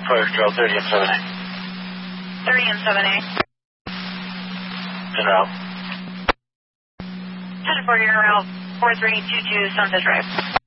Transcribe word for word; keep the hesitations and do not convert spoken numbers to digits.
Fire Trail thirty and seven A. thirty and seven A. En route. ten four, you're en route. four three two two Sunset Drive.